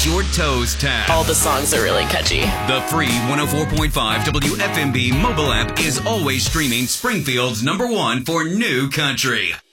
your toes tap. All the songs are really catchy. The free 104.5 WFMB mobile app is always streaming Springfield's #1 for new country.